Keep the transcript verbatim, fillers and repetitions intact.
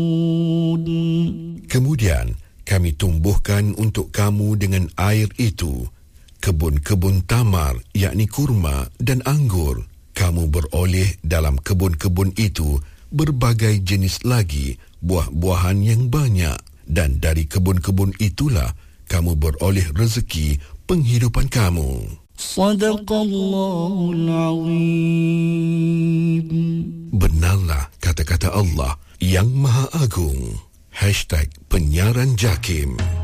Kemudian kami tumbuhkan untuk kamu dengan air itu kebun-kebun tamar, yakni kurma dan anggur. Kamu beroleh dalam kebun-kebun itu berbagai jenis lagi buah-buahan yang banyak, dan dari kebun-kebun itulah kamu beroleh rezeki penghidupan kamu. Sadaqallahul Azim. Benarlah kata-kata Allah yang Maha Agung. Hashtag Penyiaran Jakim.